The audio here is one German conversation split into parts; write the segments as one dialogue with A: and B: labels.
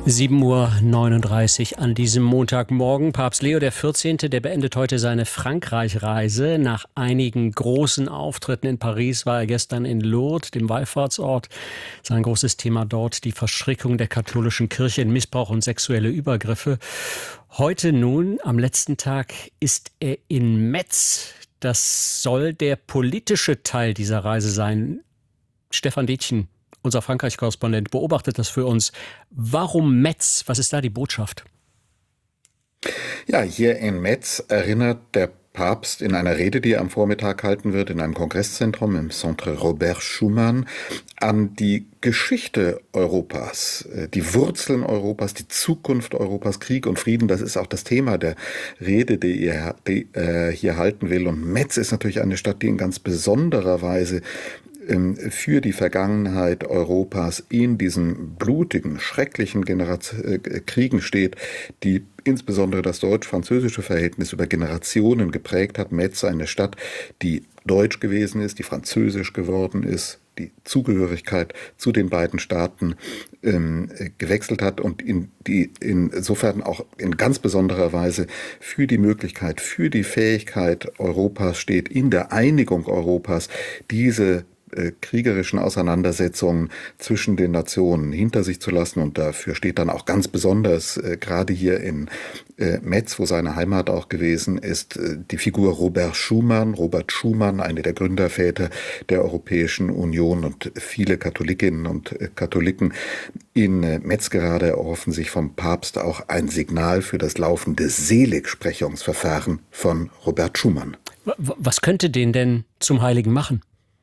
A: 7:39 Uhr an diesem Montagmorgen. Papst Leo XIV., der beendet heute seine Frankreich-Reise. Nach einigen großen Auftritten in Paris war er gestern in Lourdes, dem Wallfahrtsort. Sein großes Thema dort die Verstrickung der katholischen Kirche in Missbrauch und sexuelle Übergriffe. Heute nun, am letzten Tag, ist er in Metz. Das soll der politische Teil dieser Reise sein. Stefan Detjen, unser Frankreich-Korrespondent, beobachtet das für uns. Warum Metz? Was ist da die Botschaft?
B: Ja, hier in Metz erinnert der Papst in einer Rede, die er am Vormittag halten wird, in einem Kongresszentrum im Centre Robert Schuman, an die Geschichte Europas, die Wurzeln Europas, die Zukunft Europas, Krieg und Frieden. Das ist auch das Thema der Rede, die er hier halten will. Und Metz ist natürlich eine Stadt, die in ganz besonderer Weise für die Vergangenheit Europas in diesen blutigen, schrecklichen Kriegen steht, die insbesondere das deutsch-französische Verhältnis über Generationen geprägt hat. Metz, eine Stadt, die deutsch gewesen ist, die französisch geworden ist, die Zugehörigkeit zu den beiden Staaten gewechselt hat und die insofern auch in ganz besonderer Weise für die Möglichkeit, für die Fähigkeit Europas steht, in der Einigung Europas diese kriegerischen Auseinandersetzungen zwischen den Nationen hinter sich zu lassen. Und dafür steht dann auch ganz besonders, gerade hier in Metz, wo seine Heimat auch gewesen ist, die Figur Robert Schuman. Robert Schuman, eine der Gründerväter der Europäischen Union, und viele Katholikinnen und Katholiken in Metz gerade erhoffen sich vom Papst auch ein Signal für das laufende Seligsprechungsverfahren von Robert Schuman.
A: Was könnte den denn zum Heiligen machen?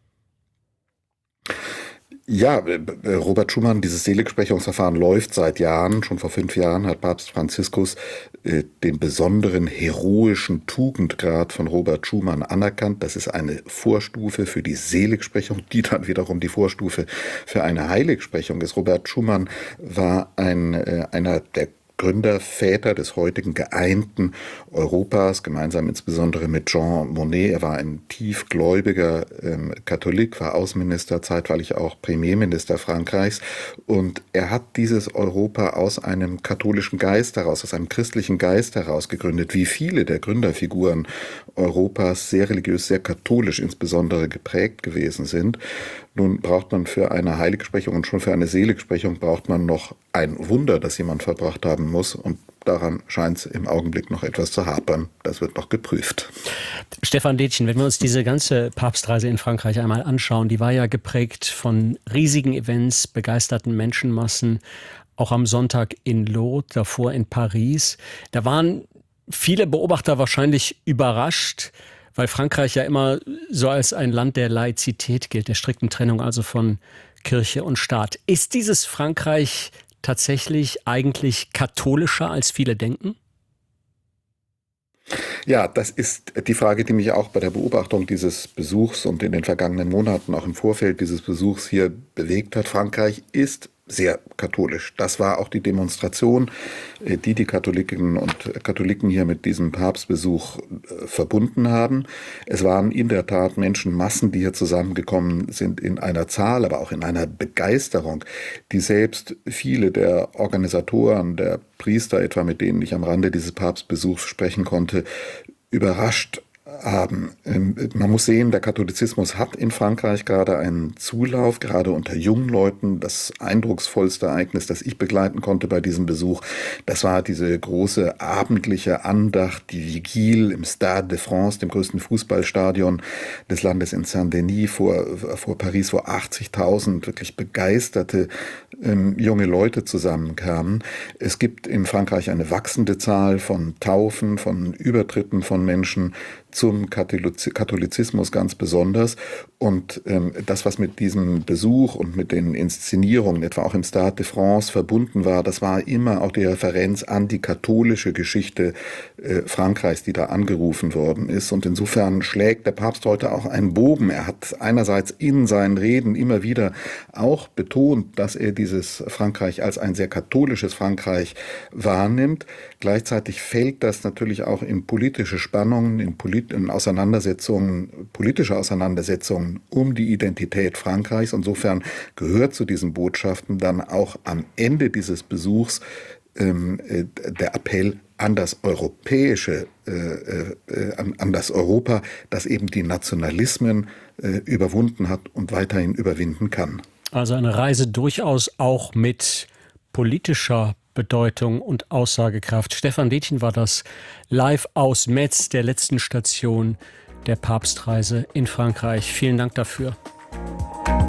B: Ja, Robert Schuman, dieses Seligsprechungsverfahren läuft seit Jahren. Schon vor 5 Jahren hat Papst Franziskus den besonderen heroischen Tugendgrad von Robert Schuman anerkannt. Das ist eine Vorstufe für die Seligsprechung, die dann wiederum die Vorstufe für eine Heiligsprechung ist. Robert Schuman war einer der Gründerväter des heutigen geeinten Europas, gemeinsam insbesondere mit Jean Monnet. Er war ein tiefgläubiger Katholik, war Außenminister, zeitweilig auch Premierminister Frankreichs. Und er hat dieses Europa aus einem katholischen Geist heraus, aus einem christlichen Geist heraus gegründet, wie viele der Gründerfiguren Europas sehr religiös, sehr katholisch insbesondere geprägt gewesen sind. Nun braucht man für eine Heiligsprechung und schon für eine Seligsprechung braucht man noch ein Wunder, das jemand verbracht haben muss. Und daran scheint es im Augenblick noch etwas zu hapern. Das wird noch geprüft.
A: Stefan Detjen, wenn wir uns diese ganze Papstreise in Frankreich einmal anschauen, die war ja geprägt von riesigen Events, begeisterten Menschenmassen, auch am Sonntag in Lourdes, davor in Paris. Da waren viele Beobachter wahrscheinlich überrascht, weil Frankreich ja immer so als ein Land der Laizität gilt, der strikten Trennung also von Kirche und Staat. Ist dieses Frankreich tatsächlich eigentlich katholischer, als viele denken?
B: Ja, das ist die Frage, die mich auch bei der Beobachtung dieses Besuchs und in den vergangenen Monaten auch im Vorfeld dieses Besuchs hier bewegt hat. Frankreich ist sehr katholisch. Das war auch die Demonstration, die Katholikinnen und Katholiken hier mit diesem Papstbesuch verbunden haben. Es waren in der Tat Menschenmassen, die hier zusammengekommen sind, in einer Zahl, aber auch in einer Begeisterung, die selbst viele der Organisatoren, der Priester etwa, mit denen ich am Rande dieses Papstbesuchs sprechen konnte, überrascht haben. Man muss sehen, der Katholizismus hat in Frankreich gerade einen Zulauf, gerade unter jungen Leuten. Das eindrucksvollste Ereignis, das ich begleiten konnte bei diesem Besuch, das war diese große abendliche Andacht, die Vigile im Stade de France, dem größten Fußballstadion des Landes in Saint-Denis vor Paris, wo 80.000 wirklich begeisterte junge Leute zusammenkamen. Es gibt in Frankreich eine wachsende Zahl von Taufen, von Übertritten von Menschen zum Katholizismus ganz besonders. Und das, was mit diesem Besuch und mit den Inszenierungen, etwa auch im Stade de France, verbunden war, das war immer auch die Referenz an die katholische Geschichte Frankreichs, die da angerufen worden ist. Und insofern schlägt der Papst heute auch einen Bogen. Er hat einerseits in seinen Reden immer wieder auch betont, dass er dieses Frankreich als ein sehr katholisches Frankreich wahrnimmt. Gleichzeitig fällt das natürlich auch in politische Spannungen, in politische politische Auseinandersetzungen um die Identität Frankreichs. Insofern gehört zu diesen Botschaften dann auch am Ende dieses Besuchs der Appell an das Europäische, an das Europa, das eben die Nationalismen überwunden hat und weiterhin überwinden kann.
A: Also eine Reise durchaus auch mit politischer Bedeutung und Aussagekraft. Stefan Detjen war das live aus Metz, der letzten Station der Papstreise in Frankreich. Vielen Dank dafür.